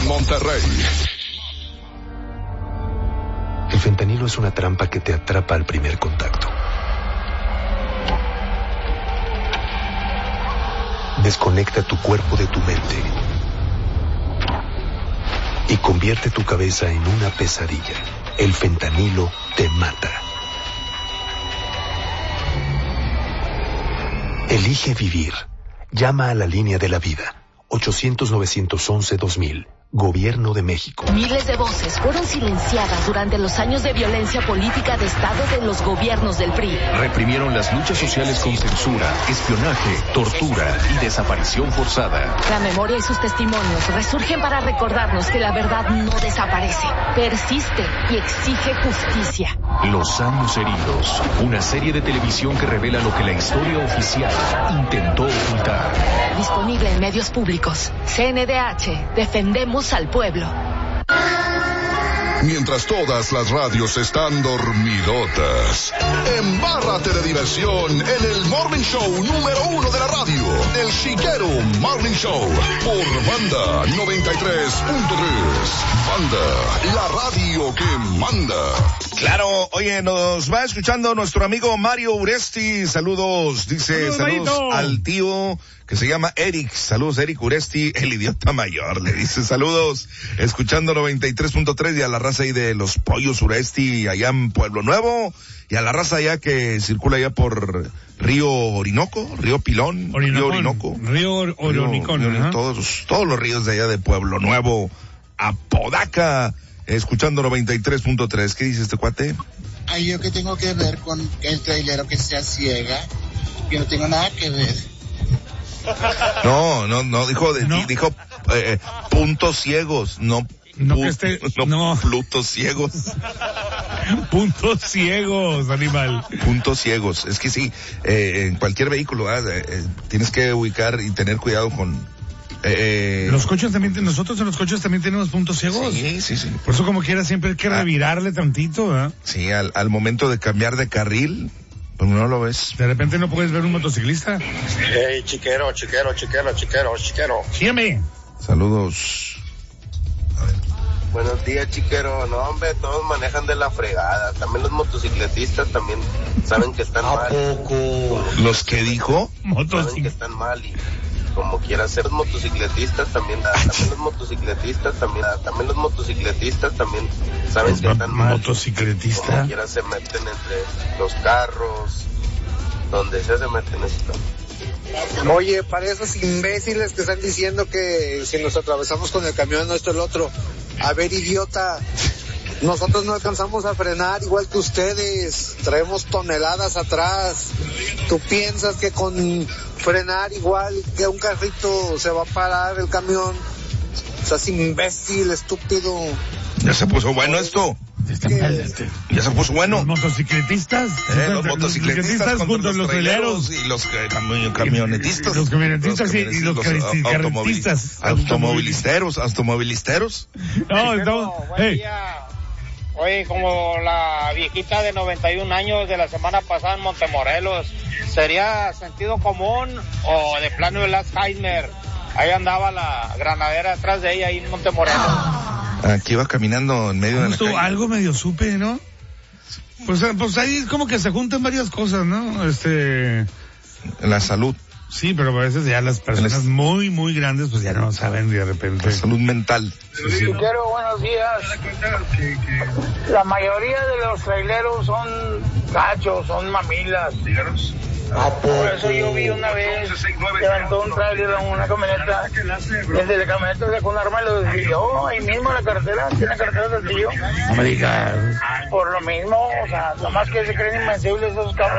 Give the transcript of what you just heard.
Monterrey. El fentanilo es una trampa que te atrapa al primer contacto. Desconecta tu cuerpo de tu mente y convierte tu cabeza en una pesadilla. El fentanilo te mata. Elige vivir. Llama a la línea de la vida. 800-911-2000. Gobierno de México. Miles de voces fueron silenciadas durante los años de violencia política de Estado de los gobiernos del PRI. Reprimieron las luchas sociales con censura, espionaje, tortura y desaparición forzada. La memoria y sus testimonios resurgen para recordarnos que la verdad no desaparece, persiste y exige justicia. Los años heridos, una serie de televisión que revela lo que la historia oficial intentó ocultar. Disponible en medios públicos. CNDH, defendemos al pueblo. Mientras todas las radios están dormidotas, embárrate de diversión en el Morning Show número 1 de la radio, el Chiquero Morning Show, por Banda 93.3. Banda, la radio que manda. Claro, oye, nos va escuchando nuestro amigo Mario Uresti. Saludos, dice, saludos al tío que se llama Eric. Saludos, Eric Uresti, el idiota mayor, le dice saludos, escuchando 93.3 y a la raza ahí de los Pollos Uresti allá en Pueblo Nuevo y a la raza allá que circula allá por Río Orinoco, Río Pilón, Río Orinoco. Río Orinoco, ¿no? Todos los ríos de allá de Pueblo Nuevo, Apodaca, escuchando 93.3. ¿Qué dice este cuate? Ay, yo que tengo que ver con el trailero que sea ciega, yo no tengo nada que ver. No, dijo puntos ciegos, no plutos ciegos. Puntos ciegos, animal. Puntos ciegos. Es que sí, en cualquier vehículo tienes que ubicar y tener cuidado con los coches también, nosotros en los coches también tenemos puntos ciegos. Sí. Por eso como quiera siempre hay que revirarle tantito, ¿eh? Sí, al momento de cambiar de carril, pues no lo ves. De repente no puedes ver un motociclista. Hey, chiquero. Sígueme. Saludos. Buenos días, chiquero. No, hombre, todos manejan de la fregada. También los motocicletistas también saben que están mal. ¿Los que dijo? Saben que están mal y como quiera ser motocicletistas también los motocicletistas también saben que están mal. Motocicletista. Como quiera se meten entre los carros, donde se meten esto. Oye, para esos imbéciles que están diciendo que si nos atravesamos con el camión esto el otro, a ver, idiota, nosotros no alcanzamos a frenar igual que ustedes, traemos toneladas atrás. ¿Tú piensas que con frenar igual que un carrito se va a parar el camión? O sea, es imbécil, estúpido. Ya se puso bueno esto. Ya se puso bueno. Los motocicletistas. Los motocicletistas junto a los traileros. Y los camionetistas. Los camionetistas y los carretistas. Automobilisteros. No. Buen día. Oye, como la viejita de 91 años de la semana pasada en Montemorelos, ¿sería sentido común o de plano el Alzheimer? Ahí andaba la granadera atrás de ella ahí en Montemorelos. Aquí iba caminando en medio de la calle. Algo medio supe, ¿no? Pues ahí como que se juntan varias cosas, ¿no? La salud. Sí, pero a veces ya las personas muy, muy grandes pues ya no saben de repente. La salud mental. Sí. Quiero buenos días. La mayoría de los traileros son gachos, son mamilas. Por eso yo vi una vez, levantó un trailer en una camioneta, el de la camioneta sacó un arma y lo desvió, ahí mismo en la carretera, tiene carretera del tío. No me digas. Por lo mismo, o sea, nomás que se creen invencibles esos cabrones.